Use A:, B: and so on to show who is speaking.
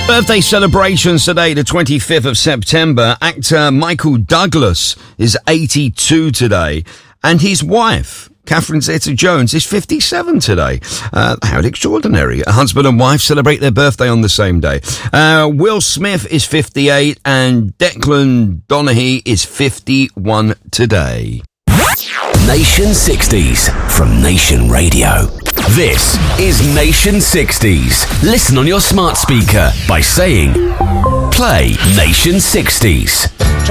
A: Birthday celebrations today, the 25th of September. Actor Michael Douglas is 82 today, and his wife, Catherine Zeta-Jones, is 57 today. How extraordinary. A husband and wife celebrate their birthday on the same day. Will Smith is 58, and Declan Donaghy is 51 today.
B: Nation 60s from Nation Radio. This is Nation 60s. Listen on your smart speaker by saying, play Nation 60s.